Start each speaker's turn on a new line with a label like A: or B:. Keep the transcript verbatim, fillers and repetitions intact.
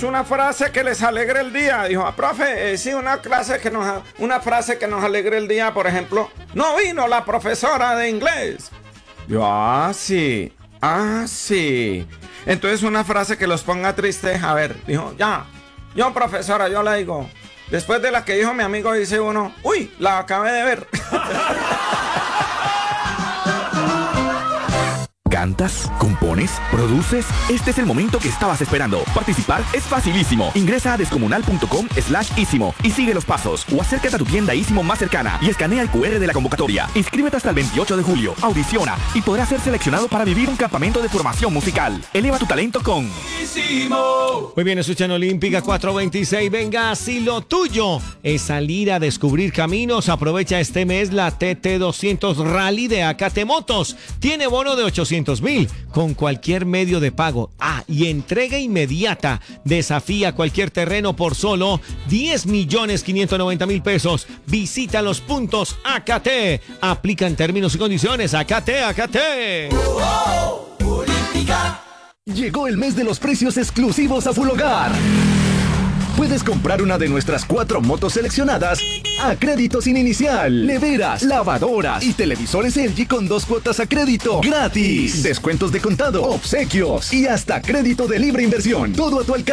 A: una frase que les alegre el día. Dijo, ah, profe, eh, sí, una clase que nos, una frase que nos alegre el día, por ejemplo, no vino la profesora de inglés. Yo, ah, sí, ah, sí. Entonces una frase que los ponga tristes, a ver, dijo, ya, yo profesora, yo le digo, después de la que dijo mi amigo, dice uno, uy, la acabé de ver.
B: ¿Cantas? ¿Compones? ¿Produces? Este es el momento que estabas esperando. Participar es facilísimo. Ingresa a descomunal.com slash ísimo y sigue los pasos. O acércate a tu tienda Ísimo más cercana y escanea el cu erre de la convocatoria. Inscríbete hasta el veintiocho de julio. Audiciona y podrás ser seleccionado para vivir un campamento de formación musical. Eleva tu talento con
C: Ísimo. Muy bien, escuchan Olímpica cuatrocientos veintiséis. Venga, si lo tuyo es salir a descubrir caminos, aprovecha este mes la T T doscientos Rally de Acate Motos. Tiene bono de ochocientos mil con cualquier medio de pago. Ah, y entrega inmediata. Desafía cualquier terreno por solo diez millones quinientos noventa mil pesos. Visita los puntos A K T. Aplican términos y condiciones. A K T, A K T.
D: Oh, oh, Olímpica.
B: Llegó el mes de los precios exclusivos a Full Hogar. Puedes comprar una de nuestras cuatro motos seleccionadas a crédito sin inicial. Neveras, lavadoras y televisores L G con dos cuotas a crédito gratis. Descuentos de contado, obsequios y hasta crédito de libre inversión. Todo a tu alcance.